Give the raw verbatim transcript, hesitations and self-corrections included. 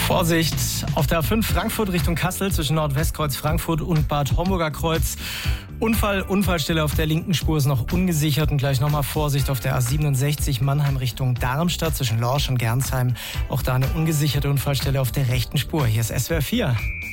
Vorsicht, auf der A fünf Frankfurt Richtung Kassel zwischen Nordwestkreuz Frankfurt und Bad Homburger Kreuz. Unfall, Unfallstelle auf der linken Spur ist noch ungesichert und gleich nochmal Vorsicht auf der A siebenundsechzig Mannheim Richtung Darmstadt zwischen Lorsch und Gernsheim. Auch da eine ungesicherte Unfallstelle auf der rechten Spur. Hier ist S W R vier.